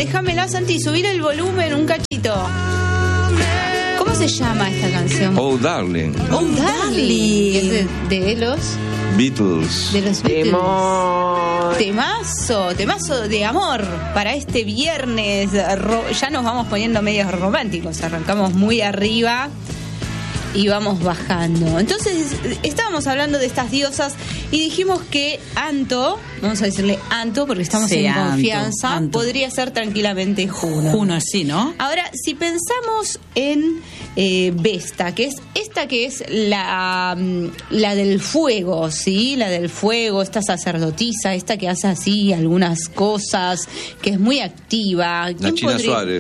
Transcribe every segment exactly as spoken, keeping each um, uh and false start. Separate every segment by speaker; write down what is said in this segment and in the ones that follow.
Speaker 1: déjamela, Santi, subir el volumen un cachito. ¿Cómo se llama esta canción?
Speaker 2: Oh, Darling.
Speaker 1: Oh, Darling. Es de, de los...
Speaker 2: Beatles.
Speaker 1: De los Beatles. Temor. Temazo, temazo de amor para este viernes. Ya nos vamos poniendo medios románticos. Arrancamos muy arriba y vamos bajando. Entonces, estábamos hablando de estas diosas y dijimos que Anto, vamos a decirle Anto porque estamos sí, en Anto, confianza, Anto. Podría ser tranquilamente Juno.
Speaker 3: Juno, sí, ¿no?
Speaker 1: Ahora, si pensamos en eh, Vesta, que es esta que es la, la del fuego, ¿sí? La del fuego, esta sacerdotisa, esta que hace así algunas cosas, que es muy activa.
Speaker 2: La China podría... Suárez.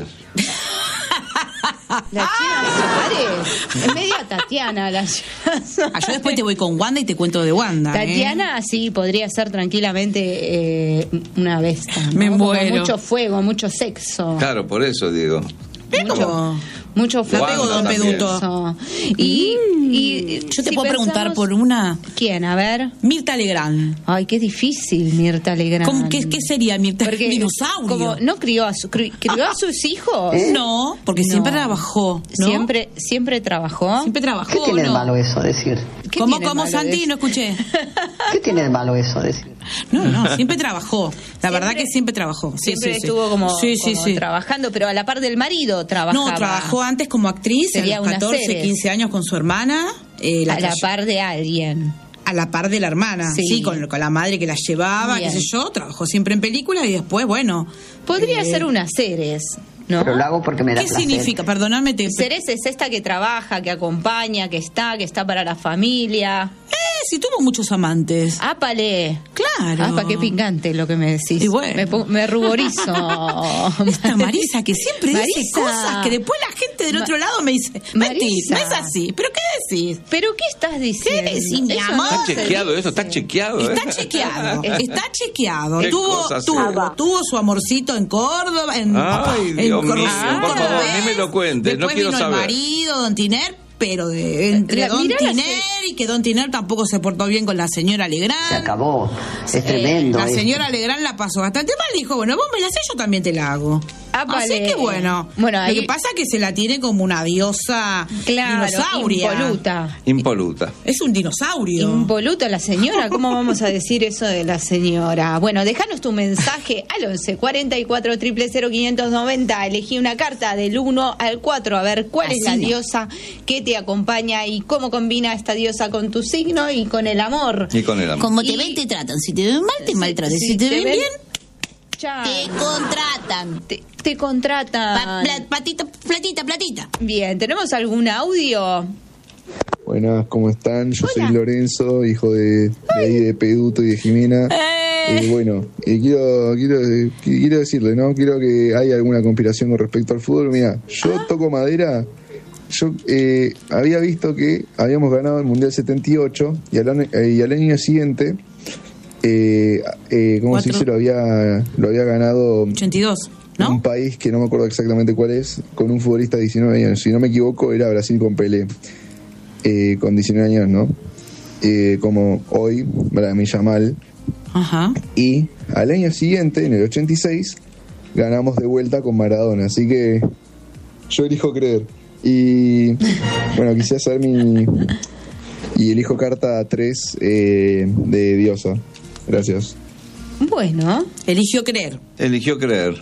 Speaker 1: La China Suárez. Es media Tatiana la China Suárez.
Speaker 3: Ah, yo después te voy con Wanda y te cuento de Wanda.
Speaker 1: Tatiana,
Speaker 3: ¿eh?
Speaker 1: Sí, podría ser tranquilamente eh, una Vesta, ¿no?
Speaker 3: Me muero.
Speaker 1: Como mucho fuego, mucho sexo.
Speaker 2: Claro, por eso digo.
Speaker 1: Mucho, mucho fuego.
Speaker 3: Pego, don Peduto.
Speaker 1: Y, y
Speaker 3: yo te
Speaker 1: si
Speaker 3: puedo preguntar
Speaker 1: pensamos,
Speaker 3: por una.
Speaker 1: ¿Quién? A ver.
Speaker 3: Mirta Legrand.
Speaker 1: Ay, qué difícil, Mirta Legrand.
Speaker 3: ¿Cómo, qué, ¿Qué sería Mirta?
Speaker 1: Porque
Speaker 3: dinosaurio.
Speaker 1: Como no crió a su, crió, crió a sus hijos.
Speaker 3: ¿Eh? No, porque no. siempre trabajó. ¿No?
Speaker 1: Siempre, siempre trabajó.
Speaker 3: Siempre trabajó.
Speaker 4: ¿Qué tiene
Speaker 3: no?
Speaker 4: de malo eso decir?
Speaker 3: ¿Cómo, cómo Santi? No escuché.
Speaker 4: ¿Qué tiene de malo eso decir?
Speaker 3: No, no, siempre trabajó. La
Speaker 1: siempre,
Speaker 3: verdad que siempre trabajó. Sí,
Speaker 1: siempre
Speaker 3: sí,
Speaker 1: estuvo
Speaker 3: sí.
Speaker 1: como,
Speaker 3: sí, sí,
Speaker 1: como
Speaker 3: sí.
Speaker 1: trabajando, pero a la par del marido trabajaba.
Speaker 3: No, trabajó antes como actriz,
Speaker 1: Sería
Speaker 3: a los catorce, quince años con su hermana.
Speaker 1: Eh, la a la par de alguien.
Speaker 3: A la par de la hermana, sí, sí con, con la madre que la llevaba, Bien. qué sé yo. Trabajó siempre en películas y después, bueno.
Speaker 1: Podría
Speaker 3: eh,
Speaker 1: ser una Ceres, ¿no?
Speaker 4: Pero lo hago porque me da
Speaker 3: ¿Qué
Speaker 4: placer.
Speaker 3: significa? Perdóname. Te...
Speaker 1: Ceres es esta que trabaja, que acompaña, que está, que está para la familia.
Speaker 3: Eh, sí, tuvo muchos amantes.
Speaker 1: ¡Ápale!
Speaker 3: Claro.
Speaker 1: ¡Apa, qué picante lo que me decís!
Speaker 3: Y bueno.
Speaker 1: Me, me ruborizo.
Speaker 3: Esta Marisa que siempre
Speaker 1: Marisa.
Speaker 3: dice cosas que después la gente del Ma- otro lado me dice, Betty, no es así. ¿Pero qué decís?
Speaker 1: ¿Pero qué estás diciendo?
Speaker 3: ¿Qué decís, mi amor?
Speaker 2: Está chequeado eso, está chequeado. ¿eh?
Speaker 3: Está chequeado, está chequeado.
Speaker 2: ¿Qué
Speaker 3: tuvo, tuvo, tuvo su amorcito en Córdoba, en,
Speaker 2: Ay,
Speaker 3: en
Speaker 2: Dios mío,
Speaker 3: Córdoba,
Speaker 2: por favor, ni me lo cuentes,
Speaker 3: después
Speaker 2: no quiero
Speaker 3: vino
Speaker 2: saber.
Speaker 3: El marido, don Tiner, pero de, entre la, Don Tiner y que Don Tiner tampoco se portó bien con la señora Legrand.
Speaker 4: Se acabó, es tremendo.
Speaker 3: Eh, la
Speaker 4: esto.
Speaker 3: señora Legrand la pasó bastante mal, dijo, bueno, vos me la haces, yo también te la hago.
Speaker 1: Apale.
Speaker 3: Así que bueno,
Speaker 1: bueno ahí...
Speaker 3: lo que pasa es que se la tiene como una diosa
Speaker 1: claro,
Speaker 3: dinosauria.
Speaker 1: Impoluta.
Speaker 2: Impoluta.
Speaker 3: Es un dinosaurio.
Speaker 1: Impoluta la señora, ¿cómo vamos a decir eso de la señora? Bueno, déjanos tu mensaje al once cuarenta y cuatro, cero cero cero, quinientos noventa. Elegí una carta del uno al cuatro, a ver cuál Así es la no. diosa que te acompaña y cómo combina esta diosa con tu signo y con el amor.
Speaker 2: Y con el amor.
Speaker 3: Como te
Speaker 1: y...
Speaker 3: ven, te tratan. Si te ven mal, te maltratan. Si, si te, te ven, ven bien,
Speaker 1: ya.
Speaker 3: te contratan.
Speaker 1: Te, te contratan.
Speaker 3: Pa, pla, patita, platita, platita.
Speaker 1: Bien, ¿tenemos algún audio?
Speaker 5: Buenas, ¿cómo están? Yo
Speaker 1: Hola.
Speaker 5: soy Lorenzo, hijo de, de ahí de Peduto y de Jimena.
Speaker 3: Eh.
Speaker 5: Y bueno, y quiero, quiero, quiero decirle, ¿no? Creo que hay alguna conspiración con respecto al fútbol. Mira, yo
Speaker 1: ¿Ah?
Speaker 5: toco madera. Yo eh, había visto que habíamos ganado el Mundial setenta y ocho y al, eh, y al año siguiente, eh, eh, ¿cómo se dice? Lo había, lo había ganado
Speaker 3: ochenta y dos, ¿no?
Speaker 5: Un país que no me acuerdo exactamente cuál es, con un futbolista de diecinueve años. Si no me equivoco, era Brasil con Pelé, eh, con diecinueve años, ¿no? Eh, como hoy, Vladimir Yamal.
Speaker 3: Ajá.
Speaker 5: Y al año siguiente, en el ochenta y seis, ganamos de vuelta con Maradona. Así que yo elijo creer. Y bueno, quisiera saber mi... Y elijo carta tres eh, de diosa. Gracias.
Speaker 1: Bueno.
Speaker 3: Eligió creer.
Speaker 2: Eligió creer.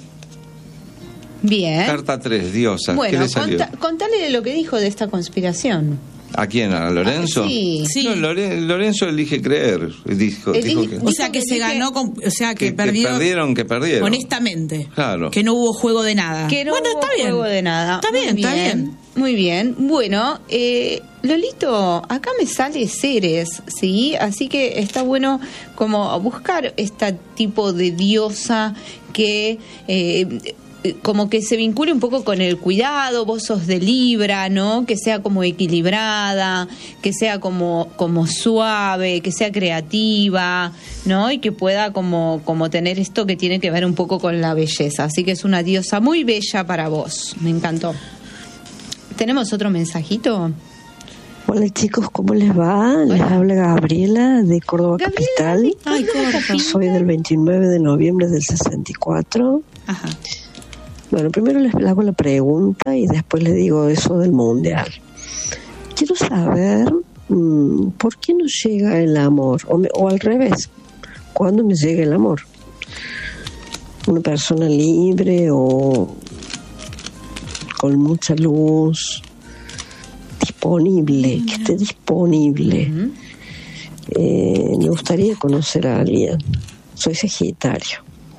Speaker 1: Bien.
Speaker 2: Carta tres, diosa.
Speaker 1: Bueno,
Speaker 2: ¿qué le salió?
Speaker 1: Conta, contale lo que dijo de esta conspiración.
Speaker 2: ¿A quién? ¿A Lorenzo?
Speaker 1: Ah, sí,
Speaker 3: sí.
Speaker 2: No, Lore, Lorenzo elige creer. Dijo,
Speaker 1: Elige,
Speaker 2: dijo que,
Speaker 3: O sea que se ganó, con, o sea que,
Speaker 2: que,
Speaker 3: perdió.
Speaker 2: que perdieron, que perdieron.
Speaker 3: Honestamente.
Speaker 2: Claro.
Speaker 3: Que no hubo juego de nada.
Speaker 1: Que no
Speaker 3: bueno,
Speaker 1: hubo
Speaker 3: está bien.
Speaker 1: juego de nada.
Speaker 3: Está bien,
Speaker 1: Muy
Speaker 3: está bien.
Speaker 1: Muy bien. Bueno, eh, Lolito, acá me sale Ceres, ¿sí? Así que está bueno como buscar este tipo de diosa que... Eh, como que se vincule un poco con el cuidado, vos sos de Libra, ¿no? Que sea como equilibrada, que sea como, como suave, que sea creativa, ¿no? Y que pueda como, como tener esto que tiene que ver un poco con la belleza. Así que es una diosa muy bella para vos. Me encantó. ¿Tenemos otro mensajito?
Speaker 6: Hola chicos, ¿cómo les va? Hola. Les habla Gabriela de Córdoba
Speaker 1: Gabriela,
Speaker 6: Capital.
Speaker 1: Ay, Córdoba Capital.
Speaker 6: Soy del veintinueve de noviembre del sesenta y cuatro.
Speaker 3: Ajá.
Speaker 6: Bueno, primero les hago la pregunta y después les digo eso del mundial. Quiero saber mmm, por qué no llega el amor, o, me, o al revés, ¿cuándo me llega el amor? Una persona libre o con mucha luz, disponible, que esté disponible. Uh-huh. Eh, me gustaría conocer a alguien. Soy Sagitario.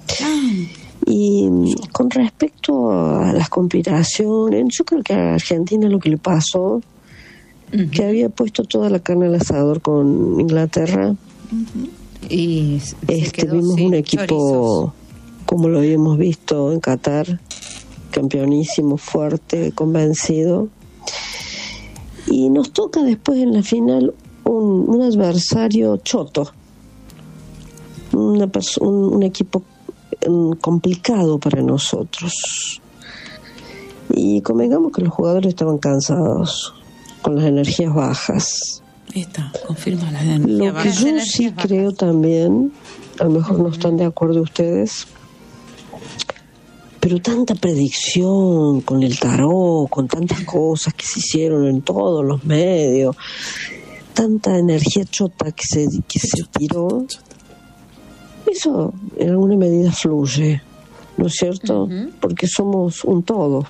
Speaker 6: Y con respecto a las conspiraciones, yo creo que a Argentina lo que le pasó, uh-huh. que había puesto toda la carne al asador con Inglaterra. Uh-huh. Y este, vimos un equipo chorizos. Como lo habíamos visto en Qatar, campeonísimo, fuerte, convencido. Y nos toca después en la final un, un adversario choto, una perso- un, un equipo um, complicado para nosotros. Y convengamos que los jugadores estaban cansados, con las energías bajas.
Speaker 3: Esta, confirma las energías
Speaker 6: Lo
Speaker 3: bajas.
Speaker 6: que yo sí bajas. Creo también, a lo mejor no están de acuerdo ustedes, pero tanta predicción con el tarot, con tantas cosas que se hicieron en todos los medios, tanta energía chota que se, que se tiró, eso en alguna medida fluye, ¿no es cierto? Uh-huh. Porque somos un todo.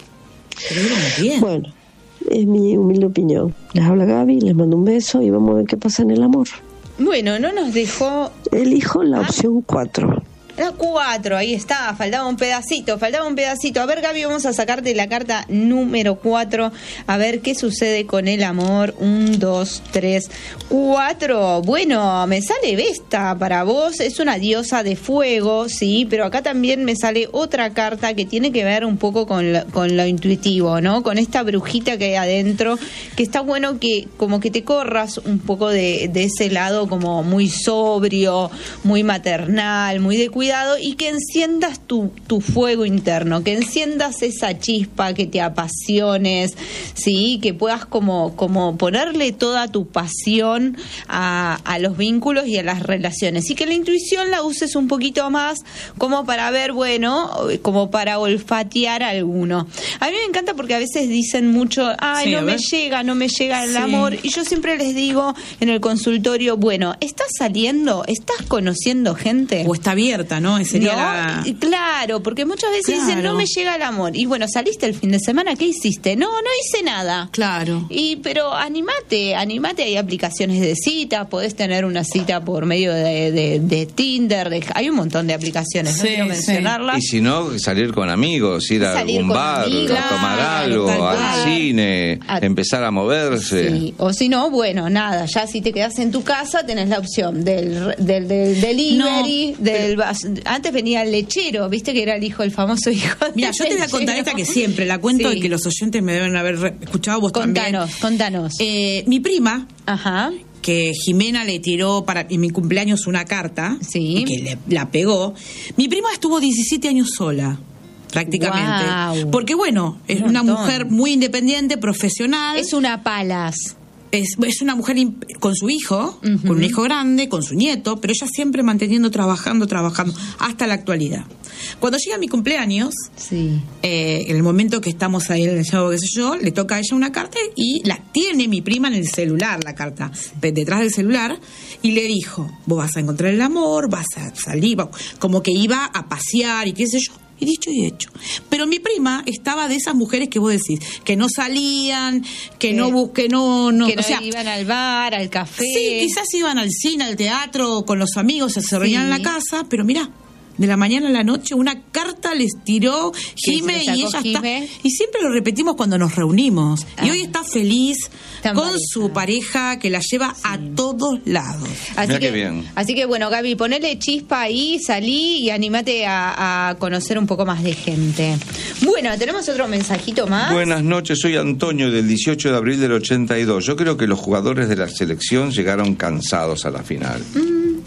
Speaker 3: Bien.
Speaker 6: Bueno, es mi humilde opinión. Les habla Gaby, les mando un beso y vamos a ver qué pasa en el amor.
Speaker 1: Bueno, no nos dejó...
Speaker 6: Elijo la opción cuatro.
Speaker 1: La cuatro, ahí está, faltaba un pedacito, faltaba un pedacito. A ver, Gaby, vamos a sacarte la carta número cuatro, a ver qué sucede con el amor. Un, dos, tres, cuatro. Bueno, me sale Vesta para vos, es una diosa de fuego, sí, pero acá también me sale otra carta que tiene que ver un poco con lo, con lo intuitivo, ¿no? Con esta brujita que hay adentro, que está bueno que como que te corras un poco de, de ese lado como muy sobrio, muy maternal, muy de cuidado, y que enciendas tu, tu fuego interno, que enciendas esa chispa, que te apasiones, ¿sí? Que puedas como, como ponerle toda tu pasión a, a los vínculos y a las relaciones, y que la intuición la uses un poquito más como para ver, bueno, como para olfatear a alguno. A mí me encanta porque a veces dicen mucho, ay, sí, no me llega, no me llega el sí. amor, y yo siempre les digo en el consultorio, bueno, ¿estás saliendo? ¿Estás conociendo gente?
Speaker 3: O está abierta, ¿no? Sería
Speaker 1: no,
Speaker 3: la...
Speaker 1: Claro, porque muchas veces claro. dicen, no me llega el amor. Y bueno, saliste el fin de semana, ¿qué hiciste? No, no hice nada.
Speaker 3: Claro.
Speaker 1: Y pero animate, animate, hay aplicaciones de citas, podés tener una cita por medio de, de, de Tinder, de, hay un montón de aplicaciones, sí, no quiero mencionarlas.
Speaker 2: Sí. Y si no, salir con amigos, ir a algún bar, amigos, a tomar algo, claro, al cine, a... empezar a moverse.
Speaker 1: Sí. O si no, bueno, nada, ya si te quedás en tu casa tenés la opción del, del, del delivery, no, del... Pero... Antes venía el lechero, viste que era el hijo, el famoso hijo del
Speaker 3: Mira, yo te voy a contar esta que siempre la cuento sí. y que los oyentes me deben haber escuchado, vos
Speaker 1: contanos,
Speaker 3: también.
Speaker 1: Contanos,
Speaker 3: eh, mi prima,
Speaker 1: ajá,
Speaker 3: que Jimena le tiró para en mi cumpleaños una carta,
Speaker 1: sí,
Speaker 3: y que le, la pegó. Mi prima estuvo diecisiete años sola, prácticamente.
Speaker 1: Wow.
Speaker 3: Porque bueno, es un una montón. Mujer muy independiente, profesional.
Speaker 1: Es una palas.
Speaker 3: Es, es una mujer imp- con su hijo, uh-huh. con un hijo grande, con su nieto, pero ella siempre manteniendo, trabajando, trabajando, hasta la actualidad. Cuando llega mi cumpleaños,
Speaker 1: sí.
Speaker 3: eh, en el momento que estamos ahí en el show, qué sé yo, le toca a ella una carta y la tiene mi prima en el celular, la carta, detrás del celular, y le dijo, vos vas a encontrar el amor, vas a salir, como que iba a pasear y qué sé yo. Y dicho y hecho. Pero mi prima estaba de esas mujeres que vos decís, que no salían, que, que no que no, no,
Speaker 1: que no
Speaker 3: o sea,
Speaker 1: iban al bar, al café.
Speaker 3: Sí, quizás iban al cine, al teatro, con los amigos, se reunían sí. en la casa, pero mirá, de la mañana a la noche una carta les tiró Jime y ella Jime. Está y siempre lo repetimos cuando nos reunimos ah. y hoy está feliz Tan con pareja. Su pareja que la lleva sí. a todos lados.
Speaker 1: Así
Speaker 2: Mira
Speaker 1: que,
Speaker 2: qué bien.
Speaker 1: Así que bueno, Gaby, ponele chispa ahí, salí y animate a, a conocer un poco más de gente. Bueno, tenemos otro mensajito más.
Speaker 2: Buenas noches, soy Antonio del dieciocho de abril del ochenta y dos. Yo creo que los jugadores de la selección llegaron cansados a la final.
Speaker 3: Mm.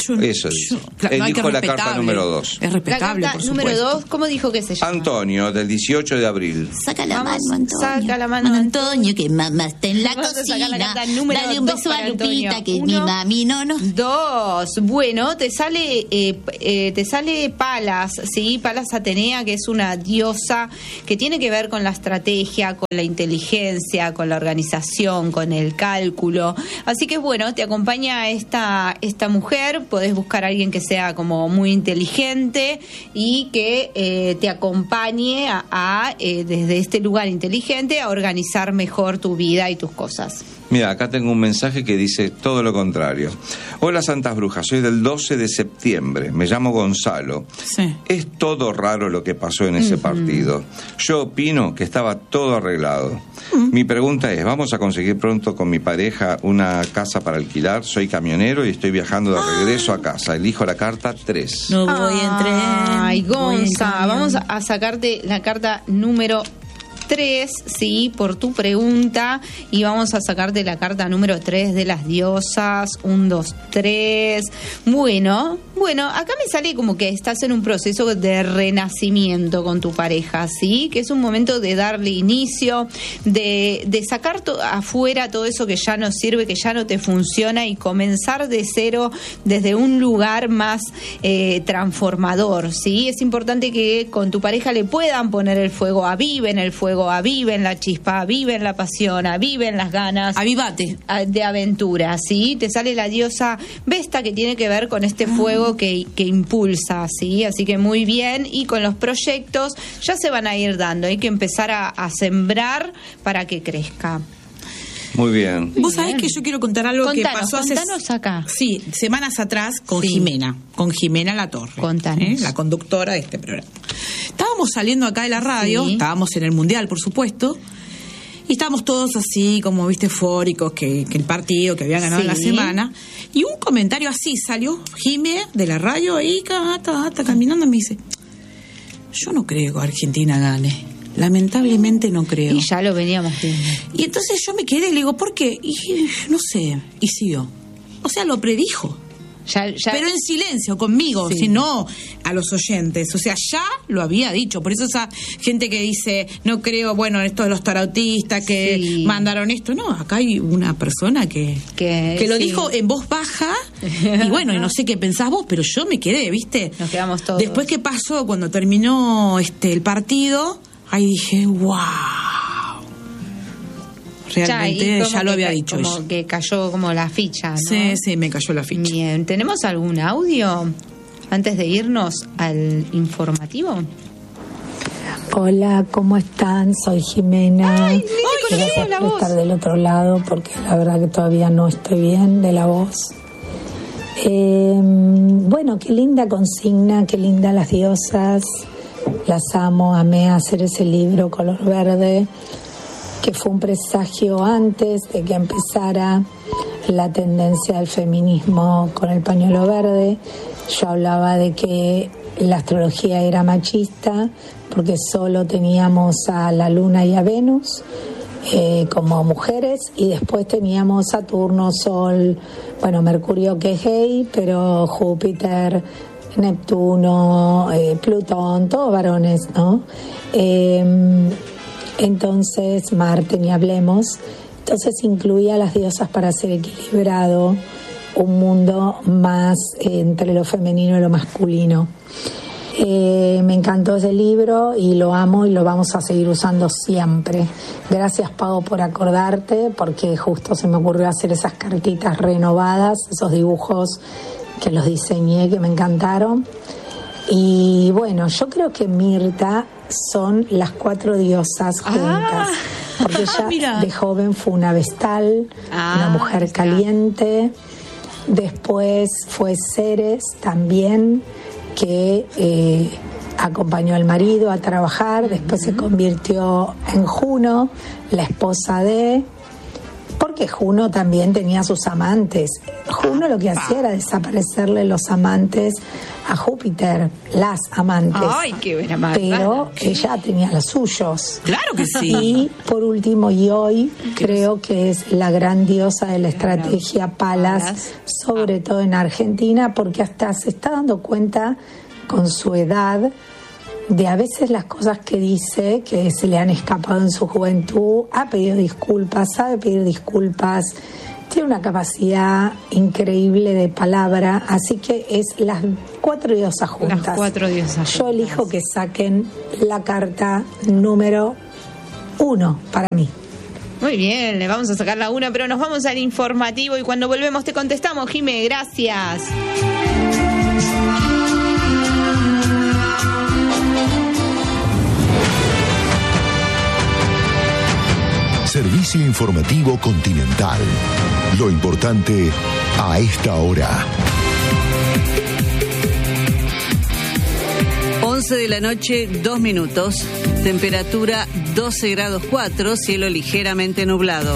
Speaker 3: Yo,
Speaker 2: Eso
Speaker 3: yo,
Speaker 2: dice.
Speaker 3: claro,
Speaker 2: Él
Speaker 3: no,
Speaker 2: dijo la carta número dos.
Speaker 3: Es respetable,
Speaker 1: La carta
Speaker 3: por
Speaker 1: número
Speaker 3: supuesto.
Speaker 1: dos, ¿cómo dijo que se llama?
Speaker 2: Antonio, del dieciocho de abril.
Speaker 7: Saca la
Speaker 1: Vamos,
Speaker 7: mano, Antonio.
Speaker 1: saca la mano,
Speaker 7: Antonio, que mamá está en la
Speaker 1: Vamos a
Speaker 7: cocina.
Speaker 1: sacar la carta número
Speaker 7: Dale un
Speaker 1: dos
Speaker 7: beso
Speaker 1: para
Speaker 7: a Lupita,
Speaker 1: Antonio.
Speaker 7: que es
Speaker 1: Uno,
Speaker 7: mi mami. No, no.
Speaker 1: Dos. Bueno, te sale eh, eh, te sale Palas, ¿sí? Palas Atenea, que es una diosa que tiene que ver con la estrategia, con la inteligencia, con la organización, con el cálculo. Así que bueno, te acompaña esta, esta mujer. Podés buscar a alguien que sea como muy inteligente y que eh, te acompañe a, a eh, desde este lugar inteligente a organizar mejor tu vida y tus cosas.
Speaker 2: Mira, acá tengo un mensaje que dice todo lo contrario. Hola Santas Brujas, soy del doce de septiembre, me llamo Gonzalo.
Speaker 3: Sí.
Speaker 2: Es todo raro lo que pasó en ese uh-huh. partido. Yo opino que estaba todo arreglado. Uh-huh. Mi pregunta es, ¿vamos a conseguir pronto con mi pareja una casa para alquilar? Soy camionero y estoy viajando de regreso a casa. Elijo la carta tres.
Speaker 3: No voy en tren.
Speaker 1: Ay, Gonza,
Speaker 3: voy en
Speaker 1: vamos a sacarte la carta número tres, sí, por tu pregunta, y vamos a sacarte la carta número tres de las diosas. Un, dos, tres. Bueno, bueno, acá me sale como que estás en un proceso de renacimiento con tu pareja, ¿sí? Que es un momento de darle inicio, de, de sacar to- afuera todo eso que ya no sirve, que ya no te funciona, y comenzar de cero desde un lugar más eh, transformador, ¿sí? Es importante que con tu pareja le puedan poner el fuego, aviven el fuego, aviven la chispa, aviven la pasión, aviven las ganas.
Speaker 3: Avivate.
Speaker 1: De aventura, ¿sí? Te sale la diosa Vesta, que tiene que ver con este fuego que, que impulsa, ¿sí? Así que muy bien, y con los proyectos ya se van a ir dando, hay que empezar a, a sembrar para que crezca.
Speaker 2: Muy bien.
Speaker 3: Vos sabés que yo quiero contar algo
Speaker 1: Contanos,
Speaker 3: que pasó hace
Speaker 1: contanos acá.
Speaker 3: Sí, semanas atrás con
Speaker 1: Sí.
Speaker 3: Jimena, con Jimena Latorre,
Speaker 1: Contanos.
Speaker 3: ¿eh? La conductora de este programa. Estábamos saliendo acá de la radio,
Speaker 1: Sí.
Speaker 3: estábamos en el Mundial, por supuesto, y estábamos todos así, como viste, eufóricos, que, que el partido que había ganado
Speaker 1: Sí.
Speaker 3: en la semana, y un comentario así salió, Jimé, de la radio, ahí, está caminando, y me dice, yo no creo que Argentina gane. Lamentablemente no creo.
Speaker 1: Y ya lo veníamos viendo.
Speaker 3: Y entonces yo me quedé y le digo, ¿por qué? Y no sé, y siguió. O sea, lo predijo.
Speaker 1: Ya, ya...
Speaker 3: Pero en silencio, conmigo,
Speaker 1: Sí.
Speaker 3: si no a los oyentes. O sea, ya lo había dicho. Por eso esa gente que dice, no creo, bueno, esto de los tarautistas que
Speaker 1: Sí.
Speaker 3: mandaron esto. No, acá hay una persona que,
Speaker 1: Que,
Speaker 3: que lo
Speaker 1: sí.
Speaker 3: dijo en voz baja. Y bueno, y no sé qué pensás vos, pero yo me quedé, ¿viste?
Speaker 1: Nos quedamos todos.
Speaker 3: Después que pasó, cuando terminó este el partido, ahí dije, wow. Realmente
Speaker 1: y
Speaker 3: ya,
Speaker 1: como
Speaker 3: lo
Speaker 1: que
Speaker 3: había
Speaker 1: ca-
Speaker 3: dicho
Speaker 1: como
Speaker 3: ella.
Speaker 1: que cayó como la ficha, ¿no?
Speaker 3: Sí, sí, me cayó la ficha.
Speaker 1: Bien, ¿tenemos algún audio antes de irnos al informativo?
Speaker 8: Hola, ¿cómo están? Soy Jimena.
Speaker 1: Ay, ni te conocemos
Speaker 8: Gracias
Speaker 1: la
Speaker 8: por
Speaker 1: voz.
Speaker 8: estar del otro lado, porque la verdad que todavía no estoy bien de la voz. Eh, bueno, qué linda consigna, qué linda las diosas. Las amo, amé hacer ese libro color verde, que fue un presagio antes de que empezara la tendencia del feminismo con el pañuelo verde. Yo hablaba de que la astrología era machista porque solo teníamos a la Luna y a Venus eh, como mujeres, y después teníamos Saturno, Sol, bueno, Mercurio, que es gay, pero Júpiter, Neptuno, eh, Plutón, todos varones, ¿no? Eh, entonces, Marte, ni hablemos. Entonces incluía a las diosas para ser equilibrado, un mundo más eh, entre lo femenino y lo masculino. Eh, me encantó ese libro y lo amo y lo vamos a seguir usando siempre. Gracias, Pau, por acordarte, porque justo se me ocurrió hacer esas cartitas renovadas, esos dibujos que los diseñé, que me encantaron. Y bueno, yo creo que Mirta son las cuatro diosas juntas,
Speaker 1: Ah,
Speaker 8: porque ella
Speaker 3: mira.
Speaker 8: de joven fue una vestal,
Speaker 1: Ah,
Speaker 8: una mujer
Speaker 1: mira.
Speaker 8: caliente. Después fue Ceres también, que eh, acompañó al marido a trabajar. Después se convirtió en Juno, la esposa de... porque Juno también tenía sus amantes. Juno lo que hacía era desaparecerle los amantes a Júpiter, las amantes.
Speaker 1: Ay, qué buena madre.
Speaker 8: Pero ella tenía los suyos.
Speaker 3: Claro que sí.
Speaker 8: Y por último, y hoy creo que es la gran diosa de la estrategia Palas, sobre todo en Argentina, porque hasta se está dando cuenta con su edad de a veces las cosas que dice, que se le han escapado en su juventud. Ha pedido disculpas, sabe pedir disculpas, tiene una capacidad increíble de palabra, así que es las cuatro diosas juntas.
Speaker 1: Las cuatro diosas
Speaker 8: Yo elijo que saquen la carta número uno para mí.
Speaker 1: Muy bien, le vamos a sacar la una, pero nos vamos al informativo y cuando volvemos te contestamos, Jimé, gracias.
Speaker 9: Servicio informativo Continental. Lo importante a esta hora.
Speaker 10: once de la noche, dos minutos. Temperatura doce grados cuatro, cielo ligeramente nublado.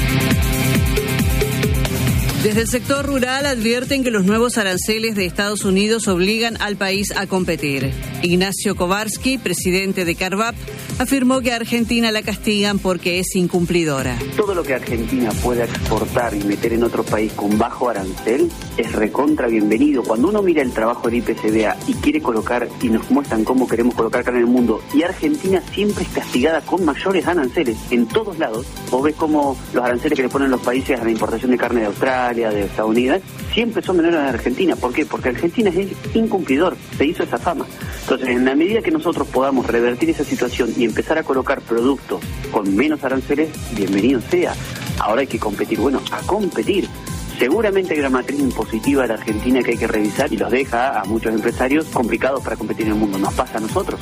Speaker 10: Desde el sector rural advierten que los nuevos aranceles de Estados Unidos obligan al país a competir. Ignacio Kovarsky, presidente de Carvap, afirmó que a Argentina la castigan porque es incumplidora.
Speaker 11: Todo lo que Argentina pueda exportar y meter en otro país con bajo arancel es recontra bienvenido. Cuando uno mira el trabajo del I P C B A y quiere colocar, y nos muestran cómo queremos colocar carne en el mundo, y Argentina siempre es castigada con mayores aranceles en todos lados. Vos ves cómo los aranceles que le ponen los países a la importación de carne de Australia, de Estados Unidos, siempre son menores a la Argentina. ¿Por qué? Porque Argentina es incumplidor, se hizo esa fama. Entonces, en la medida que nosotros podamos revertir esa situación y empezar a colocar productos con menos aranceles, bienvenido sea. Ahora hay que competir, bueno, a competir. Seguramente hay una matriz impositiva de la Argentina que hay que revisar y los deja a muchos empresarios complicados para competir en el mundo. Nos pasa a nosotros.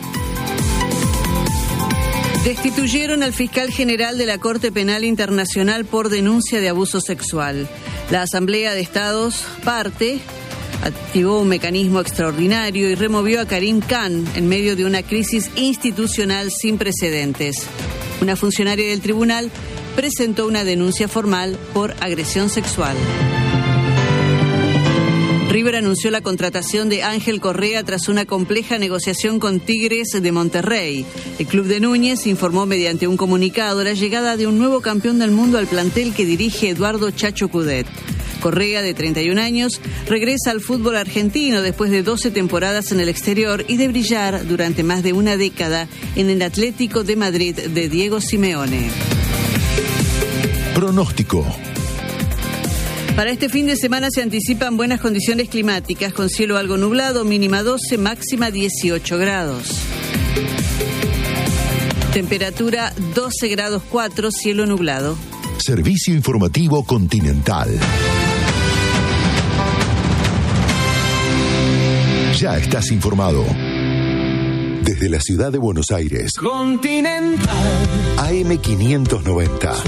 Speaker 10: Destituyeron al fiscal general de la Corte Penal Internacional por denuncia de abuso sexual. La Asamblea de Estados, parte, activó un mecanismo extraordinario y removió a Karim Khan en medio de una crisis institucional sin precedentes. Una funcionaria del tribunal presentó una denuncia formal por agresión sexual. River anunció la contratación de Ángel Correa tras una compleja negociación con Tigres de Monterrey. El club de Núñez informó mediante un comunicado la llegada de un nuevo campeón del mundo al plantel que dirige Eduardo Chacho Coudet. Correa, de treinta y un años, regresa al fútbol argentino después de doce temporadas en el exterior y de brillar durante más de una década en el Atlético de Madrid de Diego Simeone.
Speaker 9: Pronóstico.
Speaker 10: Para este fin de semana se anticipan buenas condiciones climáticas, con cielo algo nublado, mínima doce, máxima dieciocho grados. Temperatura doce grados cuatro, cielo nublado.
Speaker 9: Servicio informativo Continental. Ya estás informado. Desde la ciudad de Buenos Aires.
Speaker 12: Continental.
Speaker 9: A M quinientos noventa.